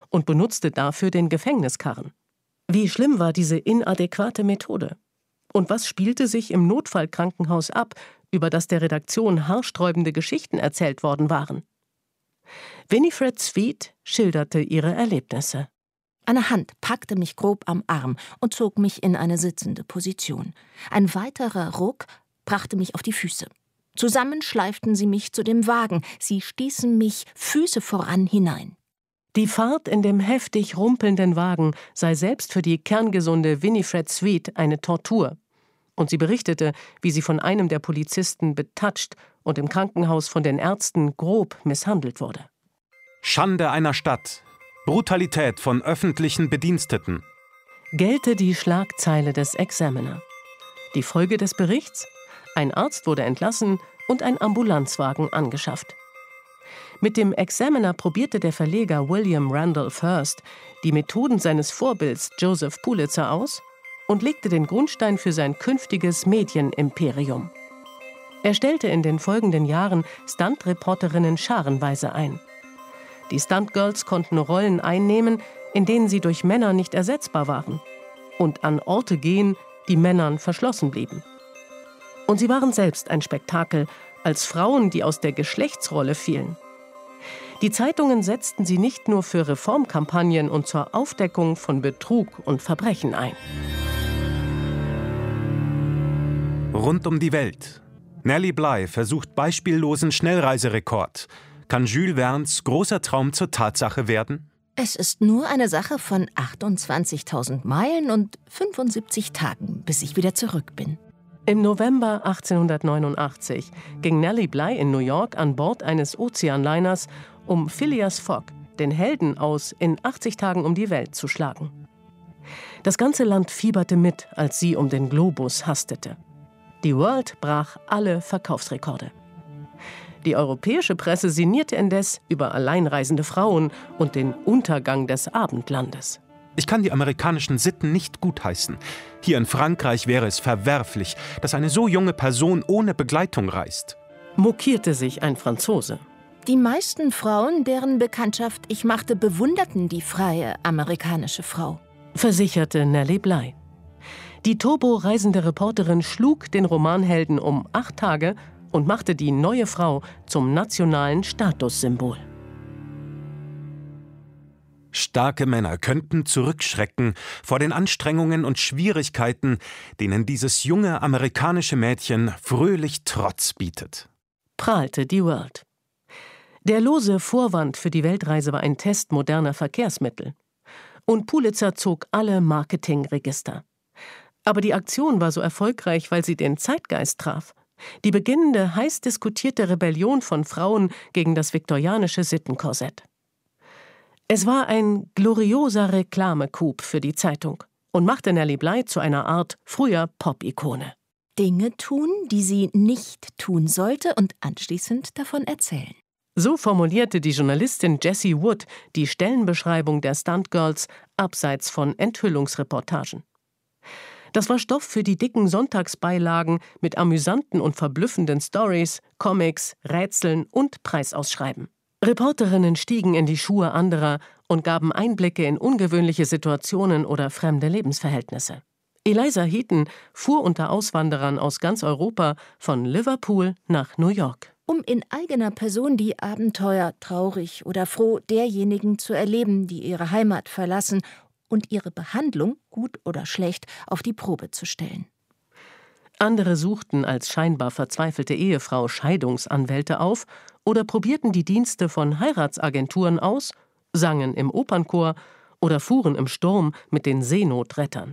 und benutzte dafür den Gefängniskarren. Wie schlimm war diese inadäquate Methode? Und was spielte sich im Notfallkrankenhaus ab, über das der Redaktion haarsträubende Geschichten erzählt worden waren? Winifred Sweet schilderte ihre Erlebnisse. Eine Hand packte mich grob am Arm und zog mich in eine sitzende Position. Ein weiterer Ruck brachte mich auf die Füße. Zusammen schleiften sie mich zu dem Wagen. Sie stießen mich Füße voran hinein. Die Fahrt in dem heftig rumpelnden Wagen sei selbst für die kerngesunde Winifred Sweet eine Tortur. Und sie berichtete, wie sie von einem der Polizisten betatscht und im Krankenhaus von den Ärzten grob misshandelt wurde. Schande einer Stadt. Brutalität von öffentlichen Bediensteten. Gellte die Schlagzeile des Examiner. Die Folge des Berichts? Ein Arzt wurde entlassen und ein Ambulanzwagen angeschafft. Mit dem Examiner probierte der Verleger William Randolph Hearst die Methoden seines Vorbilds Joseph Pulitzer aus und legte den Grundstein für sein künftiges Medienimperium. Er stellte in den folgenden Jahren Stunt-Reporterinnen scharenweise ein. Die Stunt-Girls konnten Rollen einnehmen, in denen sie durch Männer nicht ersetzbar waren und an Orte gehen, die Männern verschlossen blieben. Und sie waren selbst ein Spektakel, als Frauen, die aus der Geschlechtsrolle fielen. Die Zeitungen setzten sie nicht nur für Reformkampagnen und zur Aufdeckung von Betrug und Verbrechen ein. Rund um die Welt. Nellie Bly versucht beispiellosen Schnellreiserekord. Kann Jules Verne's großer Traum zur Tatsache werden? Es ist nur eine Sache von 28.000 Meilen und 75 Tagen, bis ich wieder zurück bin. Im November 1889 ging Nellie Bly in New York an Bord eines Ozeanliners, um Phileas Fogg, den Helden aus In 80 Tagen um die Welt, zu schlagen. Das ganze Land fieberte mit, als sie um den Globus hastete. Die World brach alle Verkaufsrekorde. Die europäische Presse sinnierte indes über alleinreisende Frauen und den Untergang des Abendlandes. Ich kann die amerikanischen Sitten nicht gutheißen. Hier in Frankreich wäre es verwerflich, dass eine so junge Person ohne Begleitung reist. Mokierte sich ein Franzose. Die meisten Frauen, deren Bekanntschaft ich machte, bewunderten die freie amerikanische Frau, versicherte Nellie Bly. Die turbo-reisende Reporterin schlug den Romanhelden um 8 Tage und machte die neue Frau zum nationalen Statussymbol. Starke Männer könnten zurückschrecken vor den Anstrengungen und Schwierigkeiten, denen dieses junge amerikanische Mädchen fröhlich Trotz bietet. Prahlte die World. Der lose Vorwand für die Weltreise war ein Test moderner Verkehrsmittel. Und Pulitzer zog alle Marketingregister. Aber die Aktion war so erfolgreich, weil sie den Zeitgeist traf. Die beginnende, heiß diskutierte Rebellion von Frauen gegen das viktorianische Sittenkorsett. Es war ein glorioser Reklamecoup für die Zeitung und machte Nellie Bly zu einer Art früher Pop-Ikone. Dinge tun, die sie nicht tun sollte und anschließend davon erzählen. So formulierte die Journalistin Jessie Wood die Stellenbeschreibung der Stuntgirls abseits von Enthüllungsreportagen. Das war Stoff für die dicken Sonntagsbeilagen mit amüsanten und verblüffenden Stories, Comics, Rätseln und Preisausschreiben. Reporterinnen stiegen in die Schuhe anderer und gaben Einblicke in ungewöhnliche Situationen oder fremde Lebensverhältnisse. Eliza Heaton fuhr unter Auswanderern aus ganz Europa von Liverpool nach New York, um in eigener Person die Abenteuer, traurig oder froh, derjenigen zu erleben, die ihre Heimat verlassen und ihre Behandlung, gut oder schlecht, auf die Probe zu stellen. Andere suchten als scheinbar verzweifelte Ehefrau Scheidungsanwälte auf oder probierten die Dienste von Heiratsagenturen aus, sangen im Opernchor oder fuhren im Sturm mit den Seenotrettern.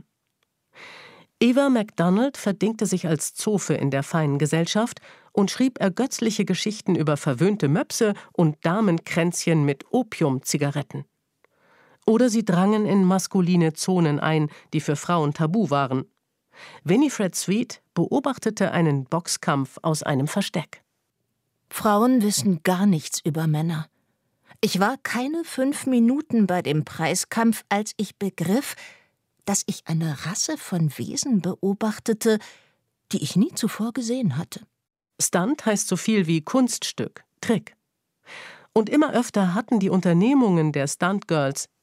Eva MacDonald verdingte sich als Zofe in der feinen Gesellschaft und schrieb ergötzliche Geschichten über verwöhnte Möpse und Damenkränzchen mit Opiumzigaretten. Oder sie drangen in maskuline Zonen ein, die für Frauen tabu waren. Winifred Sweet beobachtete einen Boxkampf aus einem Versteck. Frauen wissen gar nichts über Männer. Ich war keine 5 Minuten bei dem Preiskampf, als ich begriff, dass ich eine Rasse von Wesen beobachtete, die ich nie zuvor gesehen hatte. Stunt heißt so viel wie Kunststück, Trick. Und immer öfter hatten die Unternehmungen der Stuntgirls